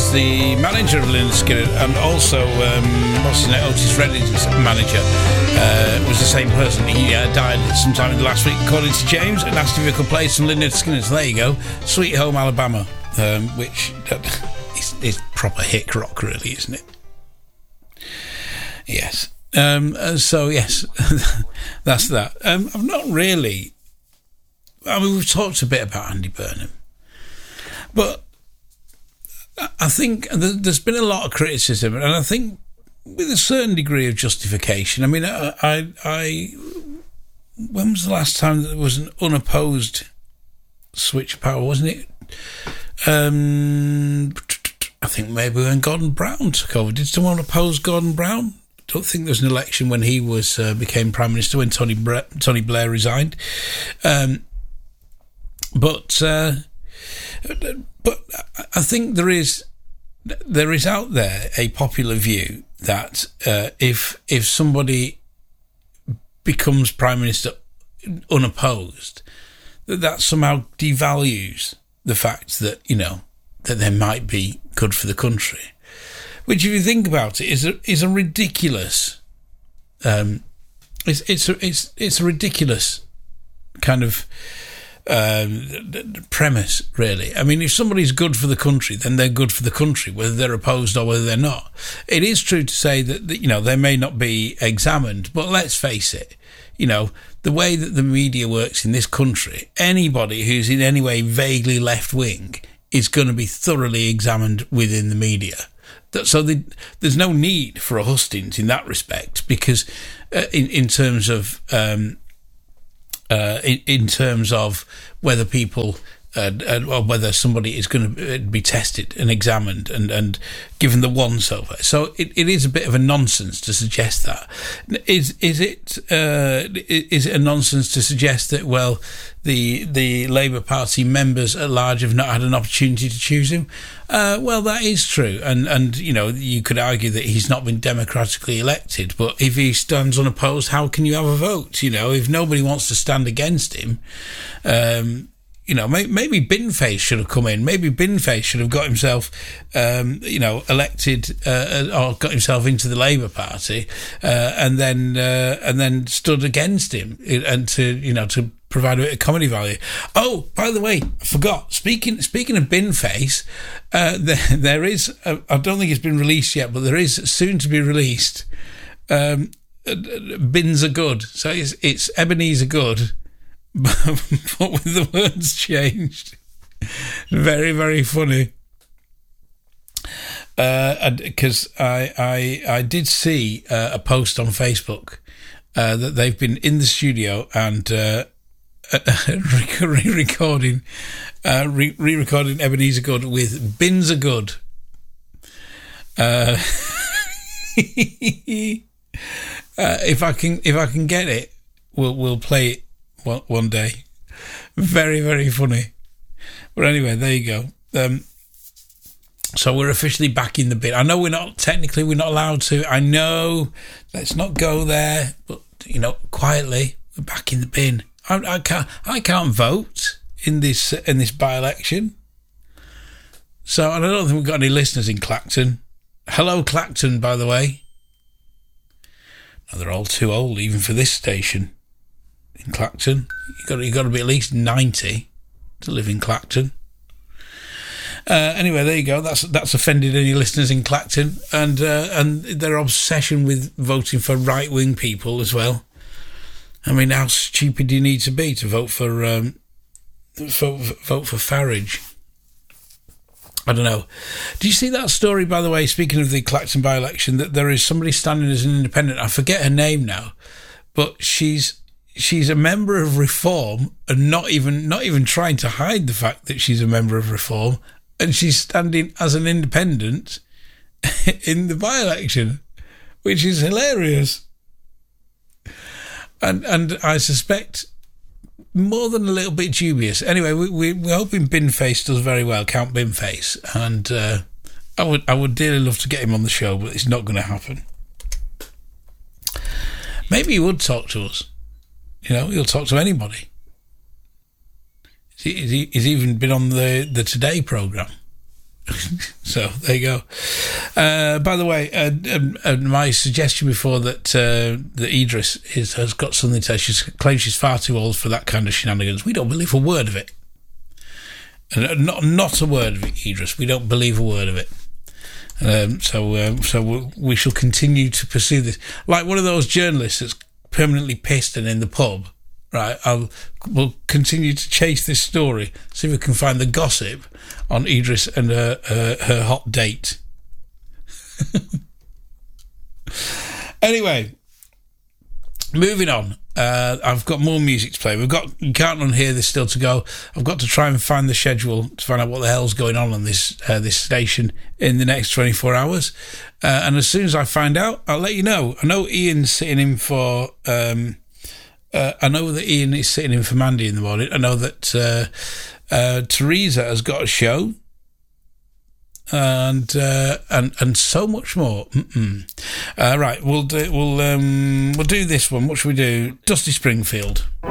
was the manager of Lynyrd Skynyrd, and also Otis Redding's manager was the same person. He died sometime in the last week, according to James, and asked if he could play some Lynyrd Skynyrd. So there you go, Sweet Home Alabama, which is proper hick rock, really, isn't it? Yes. So yes, that's that. I've not really. I mean, we've talked a bit about Andy Burnham, but I think there's been a lot of criticism, and I think with a certain degree of justification. I mean, I when was the last time there was an unopposed switch of power? Wasn't it? I think maybe when Gordon Brown took over. Did someone oppose Gordon Brown? I don't think there was an election when he became Prime Minister, when Tony Blair resigned. But I think there is out there a popular view that if somebody becomes Prime Minister unopposed, that somehow devalues the fact that, you know, that they might be good for the country, which, if you think about it, is a ridiculous. It's a ridiculous kind of premise, really. I mean, if somebody's good for the country, then they're good for the country, whether they're opposed or whether they're not. It is true to say that you know, they may not be examined, but let's face it, you know, the way that the media works in this country, anybody who's in any way vaguely left-wing is going to be thoroughly examined within the media. So there's no need for a hustings in that respect, because in terms of whether people or whether somebody is going to be tested and examined and given the once over. So it is a bit of a nonsense to suggest that. Is it a nonsense to suggest that, well, the Labour Party members at large have not had an opportunity to choose him? Well, that is true, and you know, you could argue that he's not been democratically elected, but if he stands unopposed, how can you have a vote? You know, if nobody wants to stand against him, you know, maybe Binface should have come in. Maybe Binface should have got himself, you know, elected or got himself into the Labour Party, and then stood against him, and to provide a bit of comedy value. Oh, by the way, I forgot. Speaking of Binface, there is. I don't think it's been released yet, but there is soon to be released. Bins are good, so it's Ebenezer Good. But with the words changed. Very, very funny. Because I did see a post on Facebook that they've been in the studio and re-recording Ebenezer Good with Bins are Good. If I can get it, we'll play it one day. Very, very funny. But anyway, there you go. So we're officially back in the bin. I know we're not allowed to. I know, let's not go there. But, you know, quietly, we're back in the bin. I can't vote in this by-election. So, and I don't think we've got any listeners in Clacton. Hello, Clacton, by the way. No, they're all too old, even for this station. In Clacton, you got to be at least 90 to live in Clacton. Anyway, there you go. That's offended any listeners in Clacton, and their obsession with voting for right-wing people as well. I mean, how stupid do you need to be to vote for Farage? I don't know. Do you see that story, by the way? Speaking of the Clacton by-election, that there is somebody standing as an independent. I forget her name now, but she's a member of Reform, and not even trying to hide the fact that she's a member of Reform, and she's standing as an independent in the by-election, which is hilarious. And I suspect more than a little bit dubious. Anyway, we're hoping Binface does very well, Count Binface, and I would dearly love to get him on the show, but it's not going to happen. Maybe he would talk to us. You know, he'll talk to anybody. He's even been on the Today programme So there you go. By the way, my suggestion before that Idris has got something to say. She claims she's far too old for that kind of shenanigans. We don't believe a word of it. And not a word of it, Idris. We don't believe a word of it. So we shall continue to pursue this. Like one of those journalists that's permanently pissed and in the pub, right? We'll continue to chase this story, see if we can find the gossip on Idris and her hot date. Anyway, moving on. I've got more music to play. You can't unhear this still to go. I've got to try and find the schedule to find out what the hell's going on this station in the next 24 hours. And as soon as I find out, I'll let you know. I know Ian's sitting in for. I know that Ian is sitting in for Mandy in the morning. I know that Teresa has got a show. And so much more. Right, we'll do this one. What should we do? Dusty Springfield.